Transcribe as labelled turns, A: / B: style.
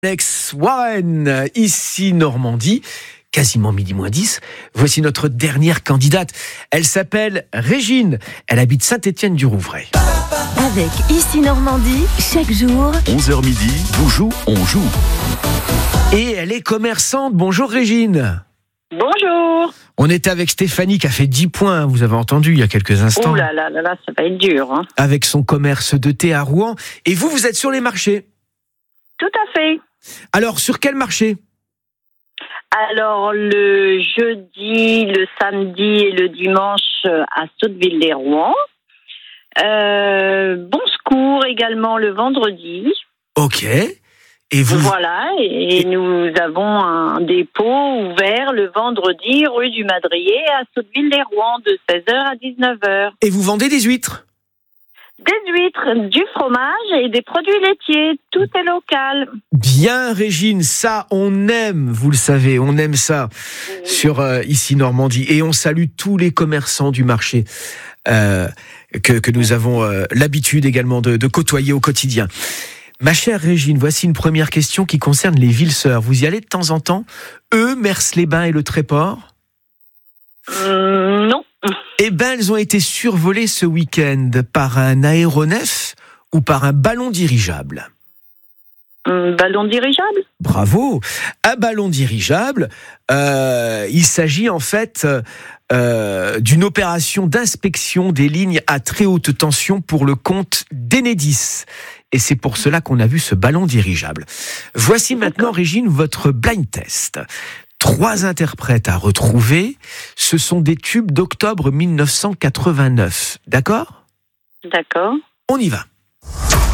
A: Alex Warren, ici Normandie, quasiment midi moins 10. Voici notre dernière candidate. Elle s'appelle Régine. Elle habite Saint-Étienne-du-Rouvray.
B: Avec Ici Normandie, chaque jour,
C: 11h midi, vous joue, on joue.
A: Et elle est commerçante. Bonjour Régine.
D: Bonjour.
A: On est avec Stéphanie qui a fait 10 points, vous avez entendu il y a quelques instants.
D: Ouh là là là là, ça va être dur. Hein.
A: Avec son commerce de thé à Rouen. Et vous êtes sur les marchés.
D: Tout à fait.
A: Alors, sur quel marché ?
D: Alors, le jeudi, le samedi et le dimanche à Sotteville-lès-Rouen. Bon Secours également le vendredi.
A: Ok. Et vous ?
D: Voilà, et nous avons un dépôt ouvert le vendredi, rue du Madrier, à Sotteville-lès-Rouen, de 16h à 19h.
A: Et vous vendez des huîtres ?
D: Des huîtres, du fromage et des produits laitiers. Tout est local.
A: Bien Régine, ça on aime, vous le savez, on aime ça sur Ici Normandie. Et on salue tous les commerçants du marché que nous avons l'habitude également de côtoyer au quotidien. Ma chère Régine, voici une première question qui concerne les villes sœurs. Vous y allez de temps en temps ? Mers-les-Bains et le Tréport ?
D: Non.
A: Eh bien, elles ont été survolées ce week-end par un aéronef ou par un ballon dirigeable.
D: Un ballon dirigeable ?
A: Bravo. Un ballon dirigeable. Il s'agit en fait d'une opération d'inspection des lignes à très haute tension pour le compte d'Enedis. Et c'est pour cela qu'on a vu ce ballon dirigeable. Voici maintenant, Régine, votre blind test. 3 interprètes à retrouver. Ce sont des tubes d'octobre 1989. D'accord ?
D: D'accord.
A: On y va.